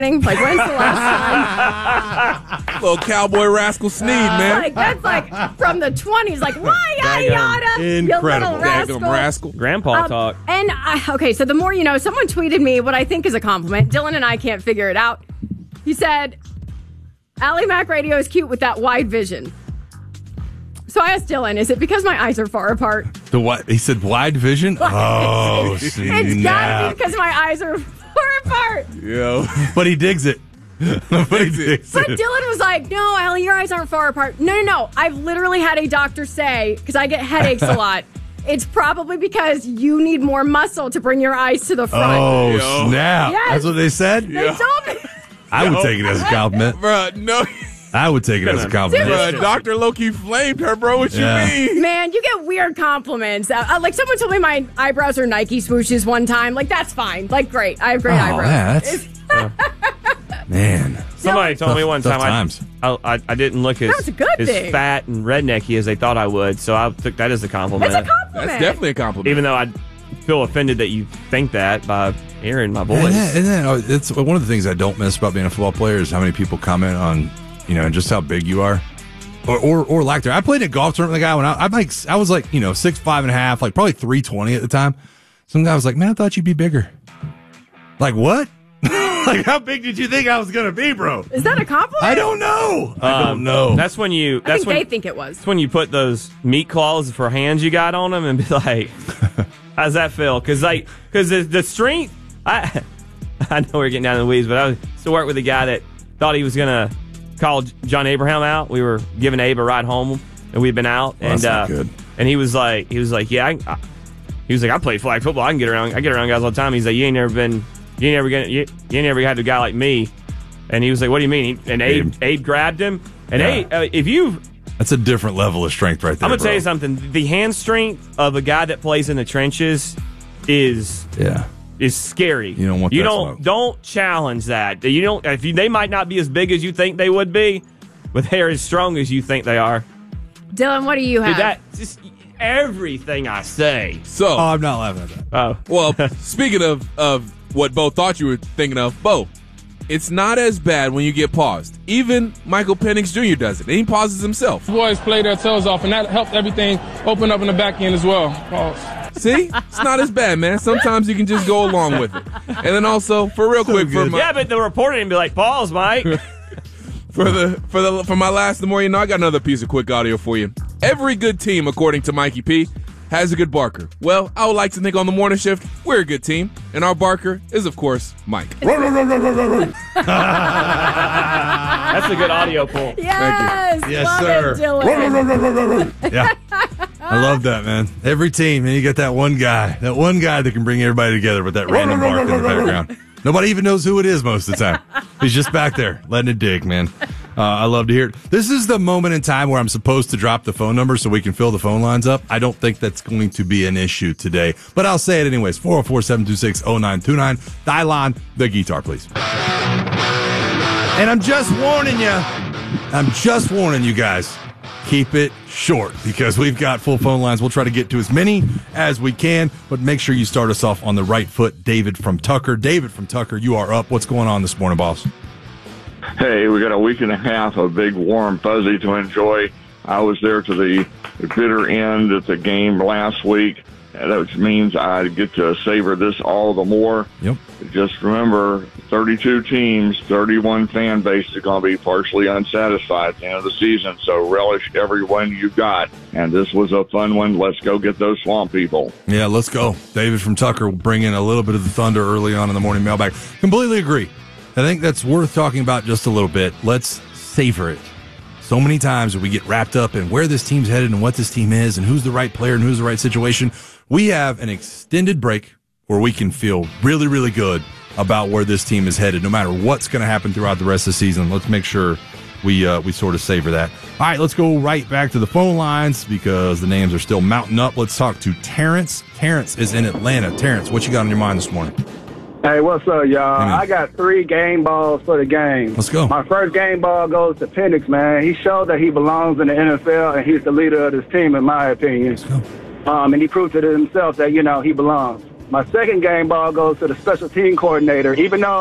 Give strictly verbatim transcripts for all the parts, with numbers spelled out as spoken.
Like, when's the last time? Little cowboy rascal Sneed, man. Like, that's like from the twenties. Like, why I oughta? Incredible. You little rascal. rascal. Grandpa Um, talk. And, I, okay, so the more you know, someone tweeted me what I think is a compliment. Dylan and I can't figure it out. He said, Allie Mac Radio is cute with that wide vision. So I asked Dylan, is it because my eyes are far apart? The what? He said wide vision? Oh, It's see, gotta now. be because my eyes are far apart. Yo. But he digs it. but he digs But it. Dylan was like, no, Allie, your eyes aren't far apart. No, no, no. I've literally had a doctor say, because I get headaches a lot, it's probably because you need more muscle to bring your eyes to the front. Oh, Yo. snap. Yes. That's what they said? They told me. I would take it as a compliment. Bruh, no. I would take it as a compliment. Bruh, Doctor Loki flamed her, bro. What Yeah. you mean? Man, you get weird compliments. Uh, uh, like, someone told me my eyebrows are Nike swooshes one time. Like, that's fine. Like, great. I have great Oh, eyebrows. yeah, that's... Man. Somebody told me Tough- one tough time I, times. I, I I didn't look as, That's a good as thing. fat and rednecky as they thought I would, so I took that as a compliment. That's a compliment. That's definitely a compliment. Even though I feel offended that you think that by hearing my voice. And then, and then oh, it's one of the things I don't miss about being a football player is how many people comment on, you know, just how big you are, or or, or lack there. I played in a golf tournament with a guy when I, I'm like I was like you know six five and a half, like probably three twenty at the time. Some guy was like, "Man, I thought you'd be bigger." Like what? Like how big did you think I was gonna be, bro? Is that a compliment? I don't know. I don't Um, know. That's when you. I That's think when. they think it was. That's when you put those meat claws for hands you got on them and be like, "How's that feel?" Because like, because the, the strength. I I know we're getting down in the weeds, but I used to work with a guy that thought he was gonna call John Abraham out. We were giving Abe a ride home, and we'd been out, Well, and that's not uh, good. and he was like, he was like, "Yeah." I, I, he was like, "I play flag football. I can get around. I get around guys all the time." He's like, "You ain't never been." You ain't never gonna, you, you ain't never had a guy like me. And he was like, what do you mean? He, and Abe, Abe. Abe grabbed him. And Yeah. Abe, uh, if you, That's a different level of strength right there. I'm going to bro. tell you something. The hand strength of a guy that plays in the trenches is Yeah. is scary. You don't want you that don't smoke. don't challenge that. You don't. If you, they might not be as big as you think they would be, but they're as strong as you think they are. Dylan, what do you have? Dude, that just everything I say. So, Oh, I'm not laughing at that. Oh, well, speaking of, of what Bo thought you were thinking of, Bo, it's not as bad when you get paused. Even Michael Penix Junior does it, and he pauses himself. Boys play their toes off, and that helped everything open up in the back end as well. Pause. See? It's not as bad, man. Sometimes you can just go along with it. And then also, for real quick, for my, yeah, but the reporter didn't be like, "Pause, Mike." For the for the for my last, the more you know, I got another piece of quick audio for you. Every good team, according to Mikey P, has a good barker. Well, I would like to think on the morning shift, we're a good team, and our barker is, of course, Mike. That's a good audio pull. Yes. Yes, love sir. It, Dylan. Yeah. I love that, man. Every team, and you get that one guy, that one guy that can bring everybody together with that random bark in the background. Nobody even knows who it is most of the time. He's just back there letting it dig, man. Uh, I love to hear it. This is the moment in time where I'm supposed to drop the phone number so we can fill the phone lines up. I don't think that's going to be an issue today, but I'll say it anyways. four oh four, seven two six, oh nine two nine. Dial on the guitar, please. And I'm just warning you. I'm just warning you guys. Keep it short because we've got full phone lines. We'll try to get to as many as we can, but make sure you start us off on the right foot. David from Tucker. David from Tucker, you are up. What's going on this morning, boss? Hey, we got a week and a half of big, warm, fuzzy to enjoy. I was there to the bitter end at the game last week, which means I get to savor this all the more. Yep. Just remember, thirty-two teams, thirty-one fan bases are going to be partially unsatisfied at the end of the season, so relish every one you got. And this was a fun one. Let's go get those swamp people. Yeah, let's go. David from Tucker will bring in a little bit of the thunder early on in the morning mailbag. Completely agree. I think that's worth talking about just a little bit. Let's savor it. So many times we get wrapped up in where this team's headed and what this team is and who's the right player and who's the right situation. We have an extended break where we can feel really, really good about where this team is headed, no matter what's going to happen throughout the rest of the season. Let's make sure we uh, we sort of savor that. All right, let's go right back to the phone lines because the names are still mounting up. Let's talk to Terrence. Terrence is in Atlanta. Terrence, what you got on your mind this morning? Hey, what's up, y'all? Hey, man. I got three game balls for the game. Let's go. My first game ball goes to Penix, man. He showed that he belongs in the N F L, and he's the leader of this team, in my opinion. Let's go. Um, and he proved to himself that, you know, he belongs. My second game ball goes to the special team coordinator. Even though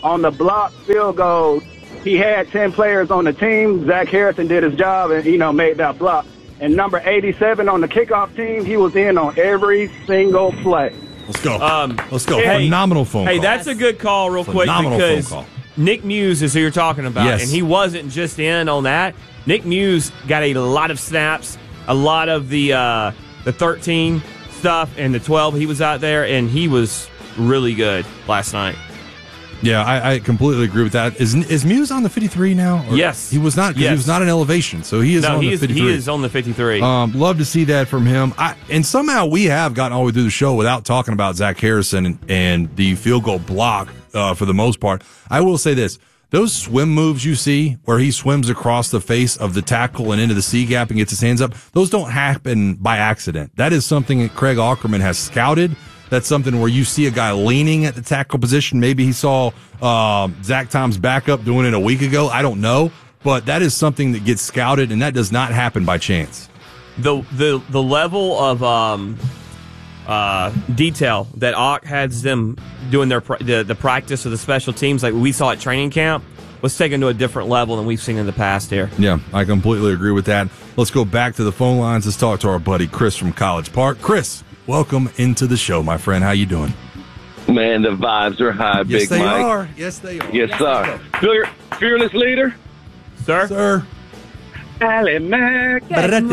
on the block field goal, he had ten players on the team. Zach Harrison did his job and, you know, made that block. And number eighty-seven on the kickoff team, he was in on every single play. Let's go. Um, Let's go. hey, Phenomenal phone Hey, call. that's a good call real quick Phenomenal because phone call. Nick Muse is who you're talking about, Yes. and he wasn't just in on that. Nick Muse got a lot of snaps, a lot of the uh, the thirteen stuff, and the twelve. He was out there, and he was really good last night. Yeah, I, I completely agree with that. Is is Muse on the fifty-three now? Or Yes. He was not, because Yes. he was not in elevation, so he is No, on he the is, fifty-three. he is on the fifty-three. Um, love to see that from him. I, and somehow we have gotten all the way through the show without talking about Zach Harrison and, and the field goal block uh, for the most part. I will say this. Those swim moves you see where he swims across the face of the tackle and into the C gap and gets his hands up, those don't happen by accident. That is something that Craig Aukerman has scouted. That's something where you see a guy leaning at the tackle position. Maybe he saw uh, Zach Tom's backup doing it a week ago. I don't know. But that is something that gets scouted, and that does not happen by chance. the the the level of um, uh, detail that Ock has them doing their pr- the, the practice of the special teams, like we saw at training camp, was taken to a different level than we've seen in the past here. Yeah, I completely agree with that. Let's go back to the phone lines. Let's talk to our buddy Chris from College Park. Chris, welcome into the show, my friend. How you doing? Man, the vibes are high, Yes, Big they Mike. are. Yes, they are. Yes, sir. Fear, fearless leader, Sir? Sir. Allie Mack. Good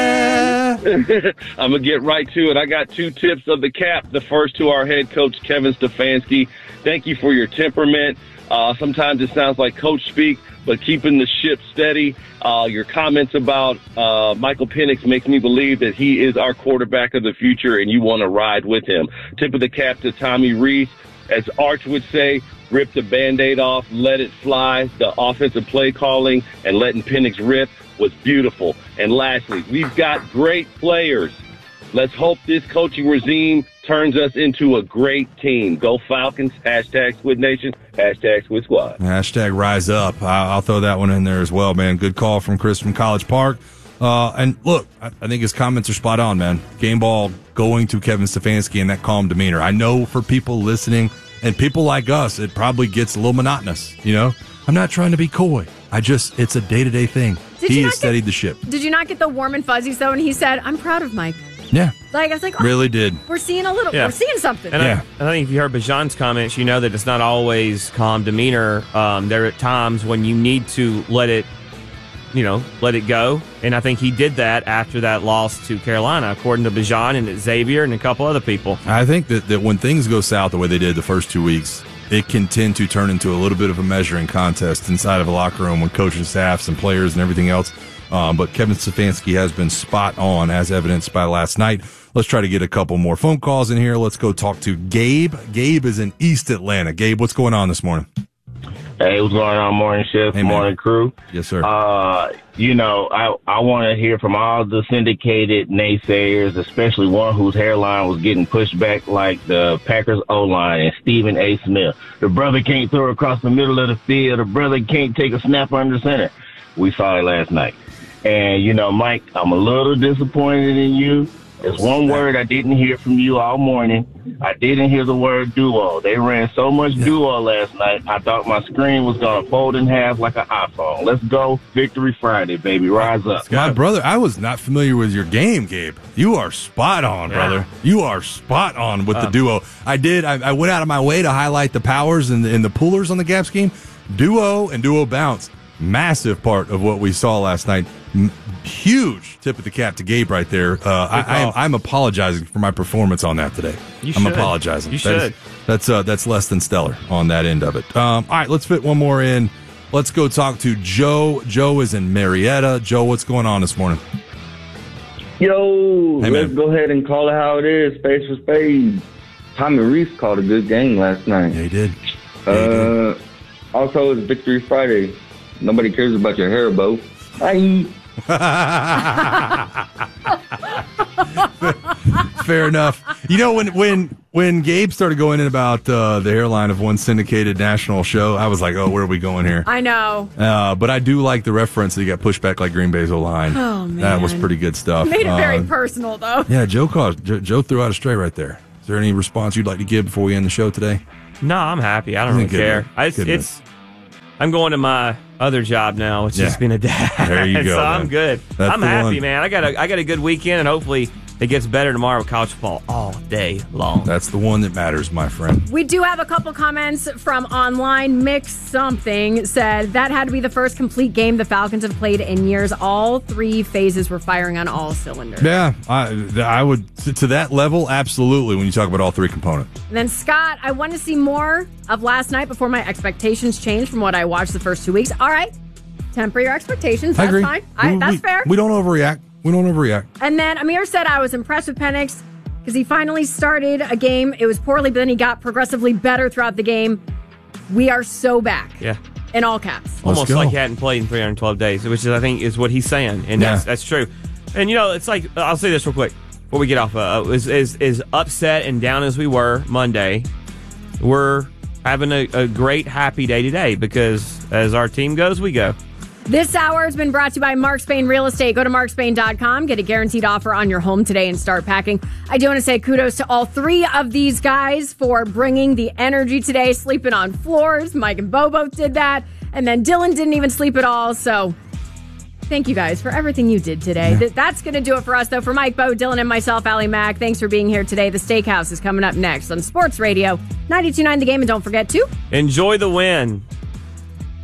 morning. I'm going to get right to it. I got two tips of the cap. The first to our head coach, Kevin Stefanski. Thank you for your temperament. Uh, sometimes it sounds like coach speak, but keeping the ship steady. Uh, your comments about uh, Michael Penix makes me believe that he is our quarterback of the future, and you want to ride with him. Tip of the cap to Tommy Rees. As Arch would say, rip the Band-Aid off, let it fly. The offensive play calling and letting Penix rip was beautiful. And lastly, we've got great players. Let's hope this coaching regime turns us into a great team. Go Falcons, hashtag Squid Nation, hashtag Squid Squad. Hashtag rise up. I- I'll throw that one in there as well, man. Good call from Chris from College Park. Uh, and look, I, I think his comments are spot on, man. Game ball going to Kevin Stefanski and that calm demeanor. I know for people listening and people like us, it probably gets a little monotonous, you know? I'm not trying to be coy. I just, it's a day-to-day thing. Did he you has not steadied get- the ship. Did you not get the warm and fuzzies though? And he said, "I'm proud of Mike." Yeah. Like I was like, oh, Really did. we're seeing a little, Yeah. we're seeing something. And Yeah. I, I think if you heard Bajan's comments, you know that it's not always calm demeanor. Um, there are times when you need to let it, you know, let it go. And I think he did that after that loss to Carolina, according to Bajan and Xavier and a couple other people. I think that, that when things go south the way they did the first two weeks, it can tend to turn into a little bit of a measuring contest inside of a locker room with coaching staffs and players and everything else. Um, but Kevin Stefanski has been spot on, as evidenced by last night. Let's try to get a couple more phone calls in here. Let's go talk to Gabe. Gabe is in East Atlanta. Gabe, what's going on this morning? Hey, what's going on, morning shift, Hey, man. morning crew? Yes, sir. Uh, you know, I I want to hear from all the syndicated naysayers, especially one whose hairline was getting pushed back like the Packers O-line and Stephen A. Smith. The brother can't throw across the middle of the field. The brother can't take a snap under center. We saw it last night. And, you know, Mike, I'm a little disappointed in you. There's one word I didn't hear from you all morning. I didn't hear the word duo. They ran so much duo last night, I thought my screen was going to fold in half like an iPhone. Let's go. Victory Friday, baby. Rise up. My brother, I was not familiar with your game, Gabe. You are spot on, brother. You are spot on with the duo. I did. I, I went out of my way to highlight the powers and the, and the pullers on the gap scheme. Duo and duo bounce. Massive part of what we saw last night. M- huge tip of the cap to Gabe right there. Uh, I, I am, I'm apologizing for my performance on that today. You I'm should. apologizing. You That is- should. that's uh, that's less than stellar on that end of it. Um, all right, let's fit one more in. Let's go talk to Joe. Joe is in Marietta. Joe, what's going on this morning? Yo, Hey, let's man. go ahead and call it how it is. Spades for spades. Tommy Reese called a good game last night. Yeah, he did. Yeah, he did. Uh, also, it's Victory Friday. Nobody cares about your hair, Bo. Bye. Fair enough. You know, when when when Gabe started going in about uh, the hairline of one syndicated national show, I was like, oh, where are we going here? I know. Uh, but I do like the reference that he got pushed back like Green Bay's O-line. Oh, man. That was pretty good stuff. Made it very Uh, personal though. yeah, Joe, caused, Joe, Joe threw out a stray right there. Is there any response you'd like to give before we end the show today? No, I'm happy. I don't really care. I, it's, it's I'm going to my other job now, which Yeah. is being a dad. There you go, So man. I'm good. That's I'm the happy, one. man. I got a I got a good weekend, and hopefully it gets better tomorrow with college football all day long. That's the one that matters, my friend. We do have a couple comments from online. Mix something said that had to be the first complete game the Falcons have played in years. All three phases were firing on all cylinders. Yeah, I, I would, to, to that level, absolutely, when you talk about all three components. And then Scott, I want to see more of last night before my expectations change from what I watched the first two weeks. All right, temper your expectations. I That's agree. fine. All right, We- that's we- fair. We don't overreact. We don't overreact. And then Amir said, I was impressed with Penix because he finally started a game. It was poorly, but then he got progressively better throughout the game. We are so back. Yeah. In all caps. Almost go. like he hadn't played in three hundred twelve days, which is, I think, is what he's saying, and Yeah. that's that's true. And you know, it's like I'll say this real quick before we get off. Uh, as, as as upset and down as we were Monday, we're having a, a great, happy day today because as our team goes, we go. This hour has been brought to you by Mark Spain Real Estate. Go to mark spain dot com. Get a guaranteed offer on your home today and start packing. I do want to say kudos to all three of these guys for bringing the energy today, sleeping on floors. Mike and Bo both did that. And then Dylan didn't even sleep at all. So thank you guys for everything you did today. Th- That's going to do it for us, though. For Mike, Bo, Dylan, and myself, Allie Mack, thanks for being here today. The Steakhouse is coming up next on Sports Radio ninety-two point nine The Game. And don't forget to Enjoy the win.